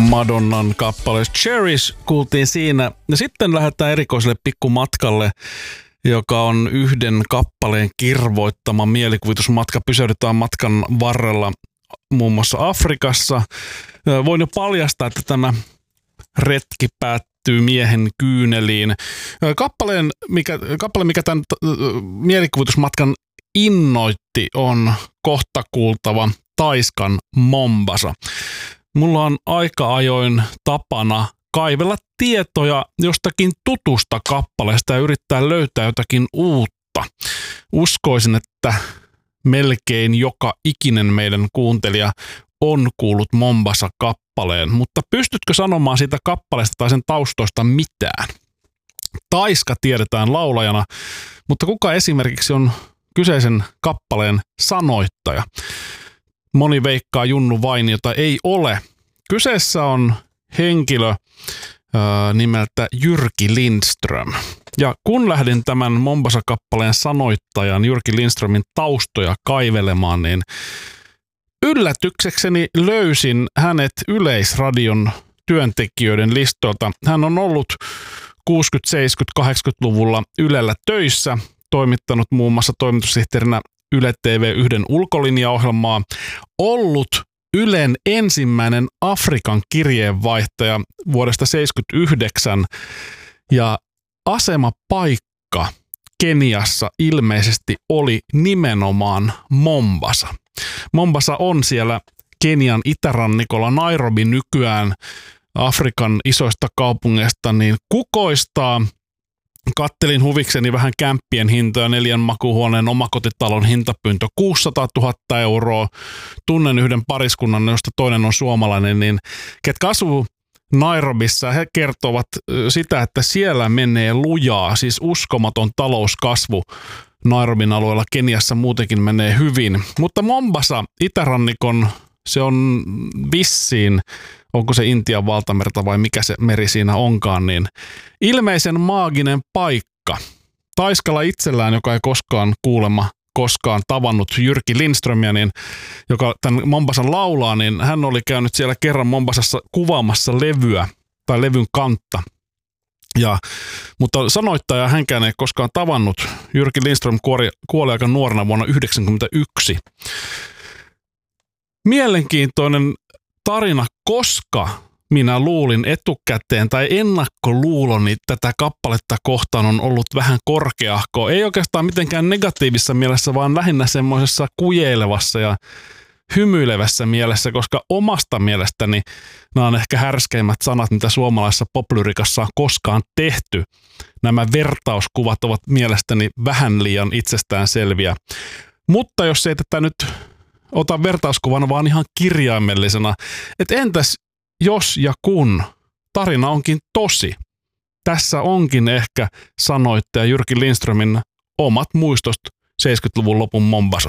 Madonnan kappale Cherish kuultiin siinä. Ja sitten lähdetään erikoiselle pikkumatkalle, joka on yhden kappaleen kirvoittama mielikuvitusmatka. Pysähdytään matkan varrella muun muassa Afrikassa. Voin jo paljastaa, että tämä retki päättyy miehen kyyneliin. Kappale, mikä tämän mielikuvitusmatkan innoitti, on kohta kuultava Taiskan Mombasa. Mulla on aika ajoin tapana kaivella tietoja jostakin tutusta kappaleesta ja yrittää löytää jotakin uutta. Uskoisin, että melkein joka ikinen meidän kuuntelija on kuullut Mombasa-kappaleen, mutta pystytkö sanomaan siitä kappaleesta tai sen taustoista mitään? Taiska tiedetään laulajana, mutta kuka esimerkiksi on kyseisen kappaleen sanoittaja? Moni veikkaa Junnu Vainiota ei ole. Kyseessä on henkilö nimeltä Jyrki Lindström. Ja kun lähdin tämän Mombasa-kappaleen sanoittajan Jyrki Lindströmin taustoja kaivelemaan, niin yllätyksekseni löysin hänet Yleisradion työntekijöiden listoilta. Hän on ollut 60-, 70-, 80-luvulla Ylellä töissä, toimittanut muun muassa toimitussihteerinä Yle TV1 ulkolinjaohjelmaa, ollut Ylen ensimmäinen Afrikan kirjeenvaihtaja vuodesta 1979 ja asemapaikka Keniassa ilmeisesti oli nimenomaan Mombasa. Mombasa on siellä Kenian itärannikolla. Nairobi nykyään Afrikan isoista kaupungeista niin kukoistaa. Kattelin huvikseni vähän kämppien hintoja, 4 makuuhuoneen omakotitalon hintapyyntö 600 000 €. Tunnen yhden pariskunnan, josta toinen on suomalainen, niin ketkä asuu Nairobissa, he kertovat sitä, että siellä menee lujaa, siis uskomaton talouskasvu. Nairobin alueella Keniassa muutenkin menee hyvin, mutta Mombasa, itärannikon, se on vissiin, onko se Intian valtamerta vai mikä se meri siinä onkaan, niin ilmeisen maaginen paikka. Taiskalla itsellään, joka ei koskaan tavannut Jyrki Lindströmiä, niin, joka tämän Mombasan laulaa, niin hän oli käynyt siellä kerran Mombasassa kuvaamassa levyä tai levyn kantta. Mutta sanoittaja hänkään ei koskaan tavannut. Jyrki Lindström kuoli aika nuorena vuonna 1991. Mielenkiintoinen tarina, koska minä luulin etukäteen tai ennakkoluuloni tätä kappaletta kohtaan on ollut vähän korkeahko. Ei oikeastaan mitenkään negatiivisessa mielessä, vaan lähinnä semmoisessa kujeilevassa ja hymyilevässä mielessä, koska omasta mielestäni nämä on ehkä härskeimmät sanat, mitä suomalaisessa poplyrikassa on koskaan tehty. Nämä vertauskuvat ovat mielestäni vähän liian itsestäänselviä. Mutta jos ei tätä nyt ota vertauskuvana, vaan ihan kirjaimellisena, että entäs jos ja kun tarina onkin tosi? Tässä onkin ehkä sanoittaja Jyrki Lindströmin omat muistot 70-luvun lopun Mombasasta.